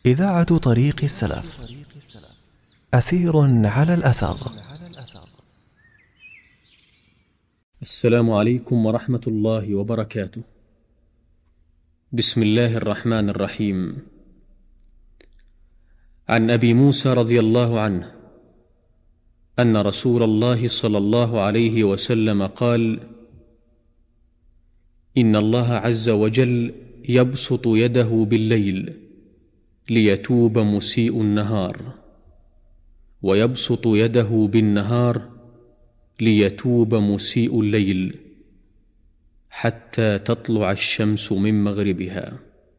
إذاعة طريق السلف. أثير على الأثر. السلام عليكم ورحمة الله وبركاته. بسم الله الرحمن الرحيم. عن أبي موسى رضي الله عنه أن رسول الله صلى الله عليه وسلم قال: إن الله عز وجل يبسط يده بالليل ليتوب مسيء النهار، ويبسط يده بالنهار ليتوب مسيء الليل، حتى تطلع الشمس من مغربها.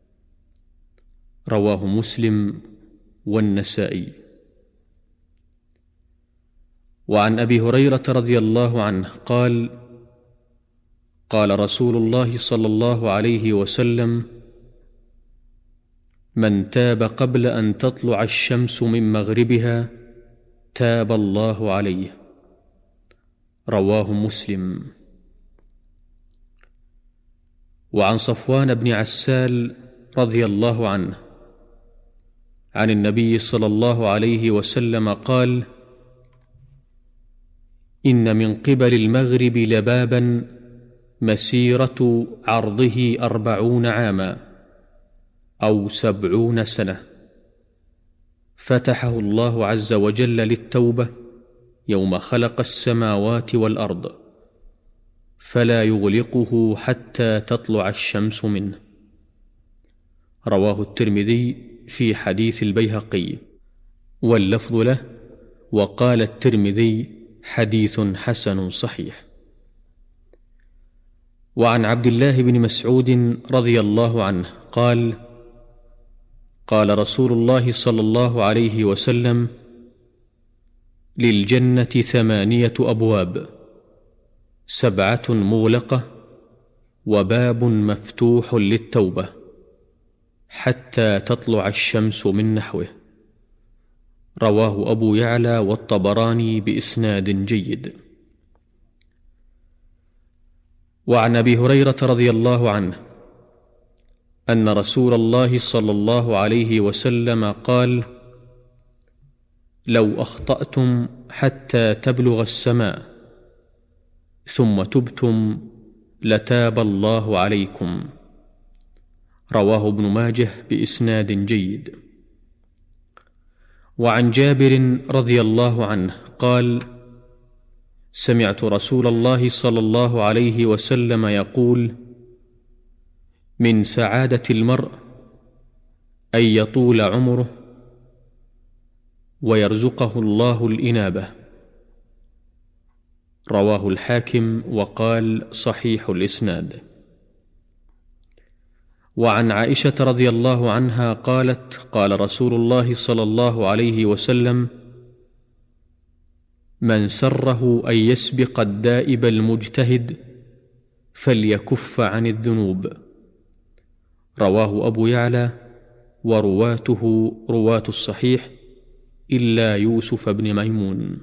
رواه مسلم والنسائي. وعن أبي هريرة رضي الله عنه قال: قال رسول الله صلى الله عليه وسلم: من تاب قبل أن تطلع الشمس من مغربها تاب الله عليه. رواه مسلم. وعن صفوان بن عسال رضي الله عنه عن النبي صلى الله عليه وسلم قال: إن من قبل المغرب لبابا مسيرة عرضه 40 عاما أو 70 سنة، فتحه الله عز وجل للتوبة يوم خلق السماوات والأرض، فلا يغلقه حتى تطلع الشمس منه. رواه الترمذي في حديث البيهقي، واللفظ له: وقال الترمذي: حديث حسن صحيح. وعن عبد الله بن مسعود رضي الله عنه قال: قال رسول الله صلى الله عليه وسلم: للجنة 8 أبواب، 7 مغلقة، وباب مفتوح للتوبة حتى تطلع الشمس من نحوه. رواه أبو يعلى والطبراني بإسناد جيد. وعن أبي هريرة رضي الله عنه أن رسول الله صلى الله عليه وسلم قال: لو أخطأتم حتى تبلغ السماء ثم تبتم لتاب الله عليكم. رواه ابن ماجه بإسناد جيد. وعن جابر رضي الله عنه قال: سمعت رسول الله صلى الله عليه وسلم يقول: من سعادة المرء أن يطول عمره ويرزقه الله الإنابة. رواه الحاكم وقال: صحيح الإسناد. وعن عائشة رضي الله عنها قالت: قال رسول الله صلى الله عليه وسلم: من سره أن يسبق الدائب المجتهد فليكف عن الذنوب. رواه أبو يعلى، ورواته رواة الصحيح إلا يوسف بن ميمون.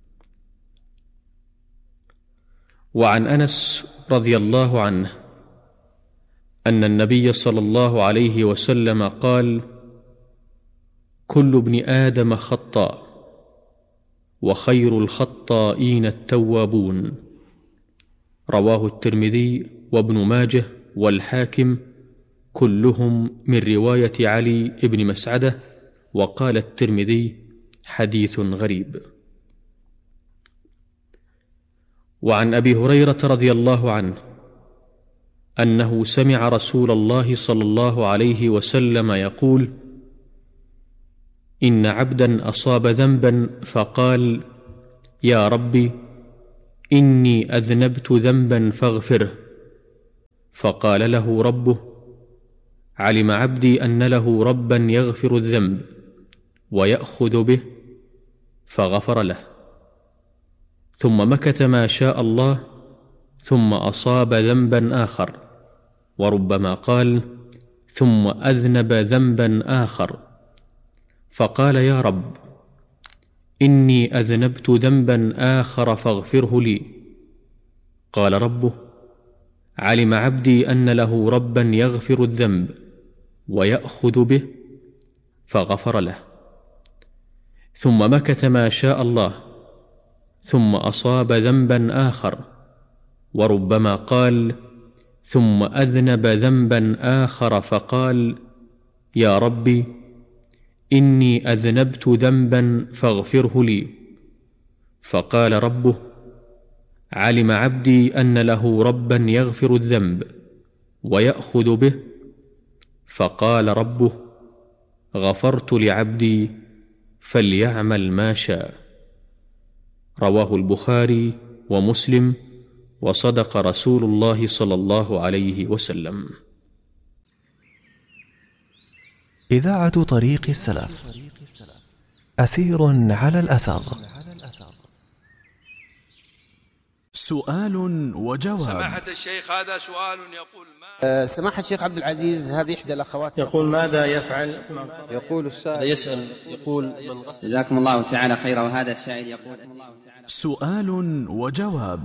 وعن أنس رضي الله عنه أن النبي صلى الله عليه وسلم قال: كل ابن آدم خطاء، وخير الخطائين التوابون. رواه الترمذي وابن ماجه والحاكم، كلهم من رواية علي بن مسعدة. وقال الترمذي: حديث غريب. وعن أبي هريرة رضي الله عنه أنه سمع رسول الله صلى الله عليه وسلم يقول: إن عبدا أصاب ذنبا فقال: يا ربي إني أذنبت ذنبا فاغفره، فقال له ربه: علم عبدي أن له ربا يغفر الذنب ويأخذ به، فغفر له. ثم مكث ما شاء الله، ثم أصاب ذنبا آخر، وربما قال: ثم أذنب ذنبا آخر، فقال: يا رب إني أذنبت ذنبا آخر فاغفره لي. قال ربه: علم عبدي أن له ربا يغفر الذنب ويأخذ به، فغفر له، ثم مكث ما شاء الله، ثم أصاب ذنبا آخر، وربما قال ثم أذنب ذنبا آخر فقال يا ربي إني أذنبت ذنبا فاغفره لي، فقال ربه علم عبدي أن له ربا يغفر الذنب ويأخذ به، فقال ربه غفرت لعبدي فليعمل ما شاء. رواه البخاري ومسلم، وصدق رسول الله صلى الله عليه وسلم. إذاعة طريق السلف، أثير على الأثر. سؤال وجواب. سماحة الشيخ، هذا سؤال يقول سماحة الشيخ عبد العزيز، هذه إحدى الأخوات يقول ماذا يفعل؟ يقول السائل يسأل يقول جزاكم الله تعالى خيرا. وهذا السائل يقول سؤال وجواب.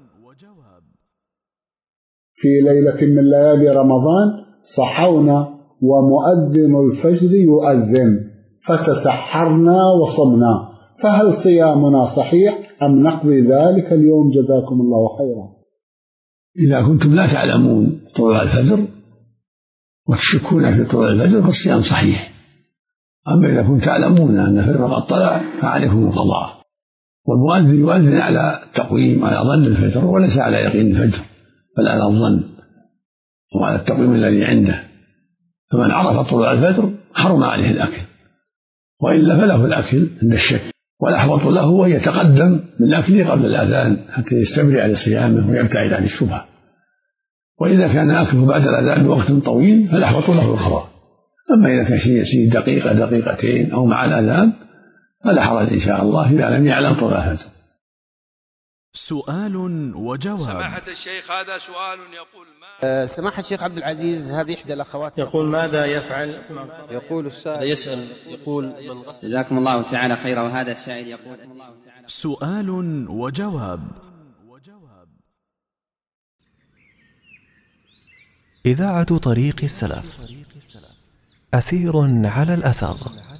في ليلة من ليالي رمضان صحونا ومؤذن الفجر يؤذن فتسحرنا وصمنا، فهل صيامنا صحيح أم نقضي ذلك اليوم؟ جزاكم الله خيرا. إذا كنتم لا تعلمون طلوع الفجر وتشكون في طلوع الفجر فالصيام صحيح، أما إذا كنتم تعلمون أن الفجر قد طلع فعليكم القضاء. والمؤذن يؤذن على تقويم، على ظن الفجر وليس على يقين الفجر، بل على الظن وعلى التقويم الذي عنده. فمن عرف طلوع الفجر حرم عليه الأكل، وإلا فله الأكل عند الشك، والأحوط له أن يتقدم بالأكل قبل الأذان حتى يستمر على صيامه ويبتعد عن الشبهة. وإذا كان أكله بعد الأذان بوقت طويل فالأحوط له القضاء. أما إذا كان شيء يسير دقيقة دقيقتين أو مع الأذان فلا حرج إن شاء الله إذا لم يعلم طلوع الفجر. سؤال وجواب. سماحة الشيخ، هذا سؤال يقول سماحة الشيخ عبد العزيز، هذه إحدى الأخوات يقول ماذا يفعل؟ يقول السائل يسأل يقول جزاكم الله تعالى خيرا. وهذا السائل يقول سؤال وجواب. إذاعة طريق السلف، أثير على الأثر.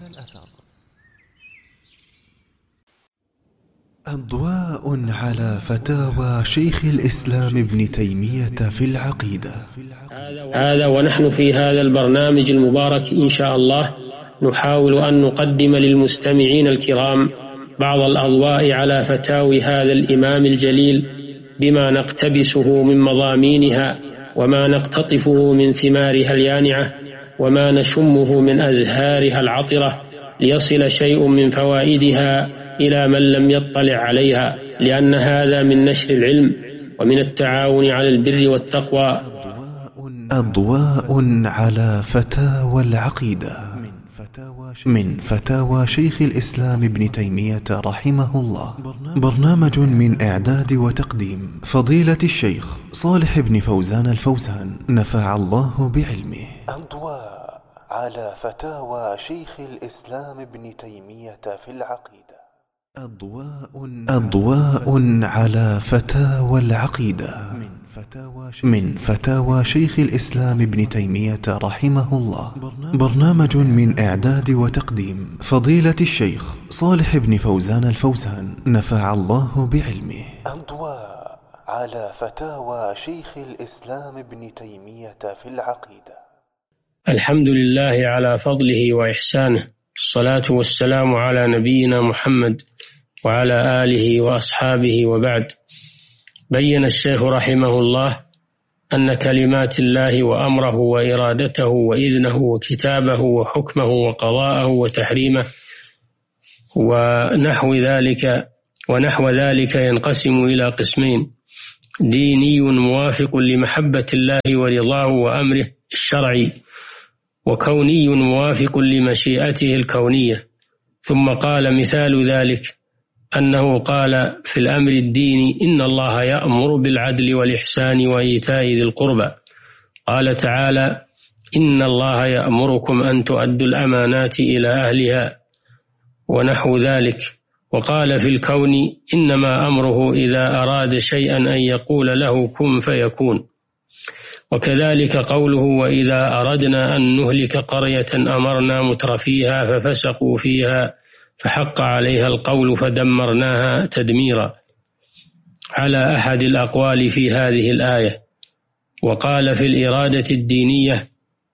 أضواء على فتاوى شيخ الإسلام ابن تيمية في العقيدة. هذا ونحن في هذا البرنامج المبارك إن شاء الله نحاول أن نقدم للمستمعين الكرام بعض الأضواء على فتاوي هذا الإمام الجليل، بما نقتبسه من مضامينها وما نقتطفه من ثمارها اليانعة وما نشمه من أزهارها العطرة، ليصل شيء من فوائدها إلى من لم يطلع عليها، لأن هذا من نشر العلم ومن التعاون على البر والتقوى. أضواء على فتاوى العقيدة من فتاوى شيخ الإسلام ابن تيمية رحمه الله، برنامج من إعداد وتقديم فضيلة الشيخ صالح بن فوزان الفوزان نفع الله بعلمه. أضواء على فتاوى شيخ الإسلام ابن تيمية في العقيدة. أضواء على فتاوى العقيدة من فتاوى شيخ الإسلام ابن تيمية رحمه الله، برنامج من إعداد وتقديم فضيلة الشيخ صالح بن فوزان الفوزان نفع الله بعلمه. أضواء على فتاوى شيخ الإسلام ابن تيمية في العقيدة. الحمد لله على فضله وإحسانه، الصلاة والسلام على نبينا محمد وعلى آله وأصحابه، وبعد. بين الشيخ رحمه الله أن كلمات الله وأمره وإرادته وإذنه وكتابه وحكمه وقضاءه وتحريمه ونحو ذلك ينقسم إلى قسمين: ديني موافق لمحبة الله ورضاه وأمره الشرعي، وكوني موافق لمشيئته الكونية. ثم قال مثال ذلك أنه قال في الأمر الديني: إن الله يأمر بالعدل والإحسان وإيتاء ذي القربى. قال تعالى: إن الله يأمركم أن تؤدوا الأمانات إلى أهلها، ونحو ذلك. وقال في الكون: إنما أمره إذا أراد شيئا أن يقول له كن فيكون. وكذلك قوله وإذا أردنا أن نهلك قرية أمرنا مترفيها ففسقوا فيها فحق عليها القول فدمرناها تدميرا، على أحد الأقوال في هذه الآية. وقال في الإرادة الدينية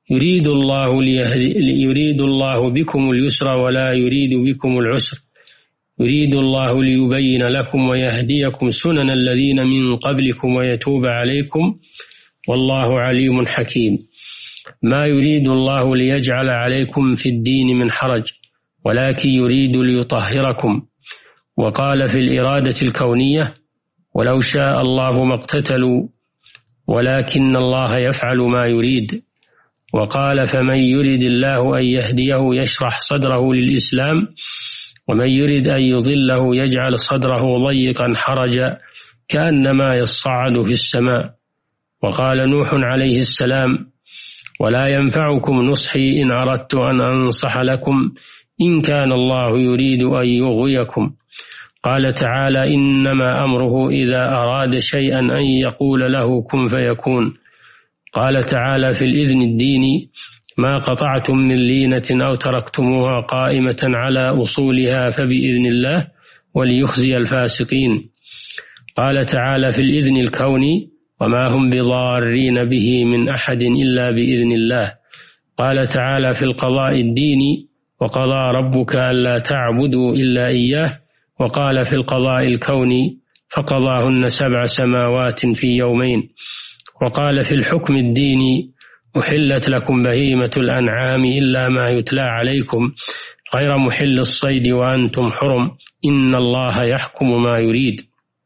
يريد الله بكم اليسر ولا يريد بكم العسر، يريد الله ليبين لكم ويهديكم سنن الذين من قبلكم ويتوب عليكم والله عليم حكيم. ما يريد الله ليجعل عليكم في الدين من حرج ولكن يريد ليطهركم. وقال في الإرادة الكونية ولو شاء الله ما اقتتلوا ولكن الله يفعل ما يريد. وقال فمن يرد الله أن يهديه يشرح صدره للإسلام ومن يرد أن يضله يجعل صدره ضيقا حرجا كأنما يصعد في السماء. وقال نوح عليه السلام ولا ينفعكم نصحي إن أردت أن أنصح لكم إن كان الله يريد أن يغويكم. قال تعالى إنما أمره إذا أراد شيئا أن يقول له كن فيكون. قال تعالى في الإذن الديني ما قطعتم من لينة أو تركتموها قائمة على أصولها فبإذن الله وليخزي الفاسقين. قال تعالى في الإذن الكوني وما هم بضارين به من أحد إلا بإذن الله. قال تعالى في القضاء الديني وقضى ربك ألا تعبدوا إلا إياه. وقال في القضاء الكوني فقضاهن 7 سماوات في يومين. وقال في الحكم الديني أحلت لكم بهيمة الأنعام إلا ما يتلى عليكم غير محل الصيد وأنتم حرم إن الله يحكم ما يريد.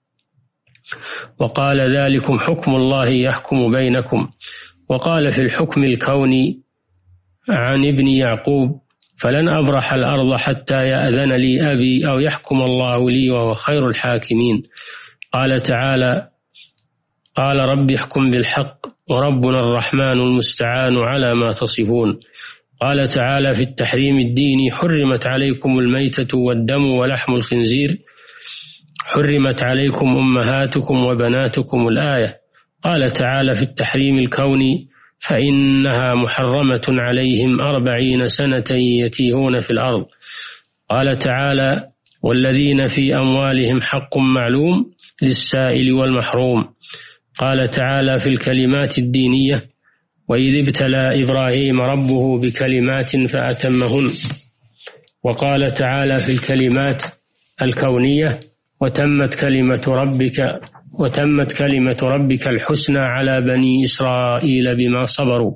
وقال ذلكم حكم الله يحكم بينكم. وقال في الحكم الكوني عن ابن يعقوب فلن أبرح الأرض حتى يأذن لي أبي أو يحكم الله لي وهو خير الحاكمين. قال تعالى قال رب احكم بالحق وربنا الرحمن المستعان على ما تصفون. قال تعالى في التحريم الديني حرمت عليكم الميتة والدم ولحم الخنزير حرمت عليكم أمهاتكم وبناتكم الآية. قال تعالى في التحريم الكوني فإنها محرمة عليهم 40 سنة يتيهون في الأرض. قال تعالى والذين في أموالهم حق معلوم للسائل والمحروم. قال تعالى في الكلمات الدينية وإذ ابتلى إبراهيم ربه بكلمات فأتمهن. وقال تعالى في الكلمات الكونية وتمت كلمة ربك الحسنى على بني إسرائيل بما صبروا.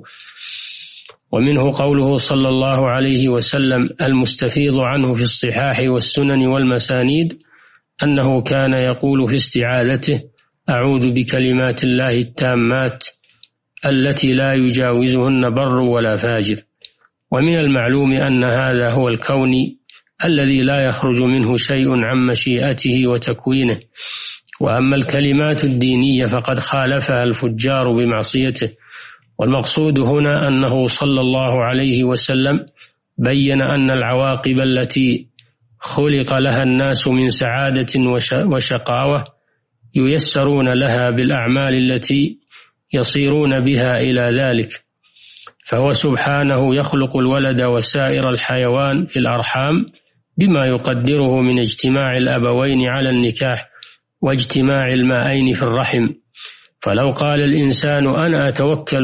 ومنه قوله صلى الله عليه وسلم المستفيض عنه في الصحاح والسنن والمسانيد أنه كان يقول في استعاذته أعوذ بكلمات الله التامات التي لا يجاوزهن بر ولا فاجر. ومن المعلوم أن هذا هو الكون الذي لا يخرج منه شيء عن مشيئته وتكوينه. وأما الكلمات الدينية فقد خالفها الفجار بمعصيته. والمقصود هنا أنه صلى الله عليه وسلم بين أن العواقب التي خلق لها الناس من سعادة وشقاوة ييسرون لها بالأعمال التي يصيرون بها إلى ذلك. فهو سبحانه يخلق الولد وسائر الحيوان في الأرحام بما يقدره من اجتماع الأبوين على النكاح واجتماع المائين في الرحم. فلو قال الإنسان أنا أتوكل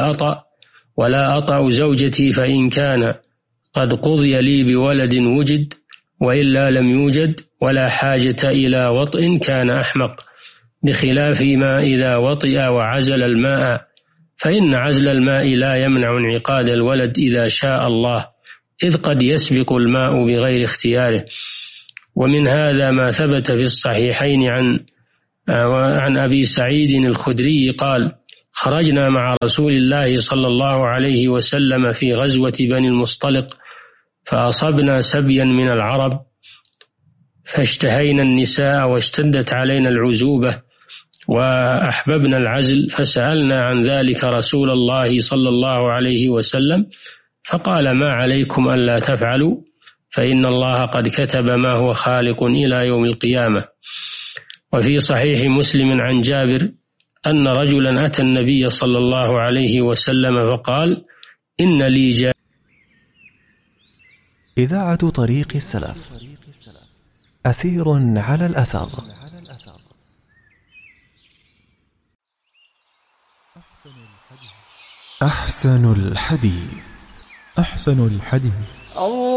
ولا أطأ زوجتي فإن كان قد قضي لي بولد وجد وإلا لم يوجد ولا حاجة إلى وطئ كان أحمق، بخلاف ما إذا وطئ وعزل الماء، فإن عزل الماء لا يمنع انعقاد الولد إذا شاء الله، إذ قد يسبق الماء بغير اختياره. ومن هذا ما ثبت في الصحيحين عن أبي سعيد الخدري قال خرجنا مع رسول الله صلى الله عليه وسلم في غزوة بني المصطلق فأصبنا سبيا من العرب فاشتهينا النساء واشتدت علينا العزوبة وأحببنا العزل، فسألنا عن ذلك رسول الله صلى الله عليه وسلم فقال ما عليكم ألا تفعلوا فإن الله قد كتب ما هو خالق إلى يوم القيامة. وفي صحيح مسلم عن جابر أن رجلا أتى النبي صلى الله عليه وسلم فقال: إن لي إذاعة طريق السلف، أثير على الأثر. أحسن الحديث.